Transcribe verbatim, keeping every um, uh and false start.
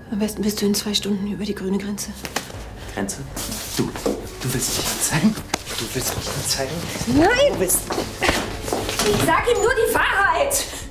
Am besten bist du in zwei Stunden über die grüne Grenze. Grenze? Du, du willst mich anzeigen? Du willst mich anzeigen? Nein! Du willst... Ich sag ihm nur die Wahrheit!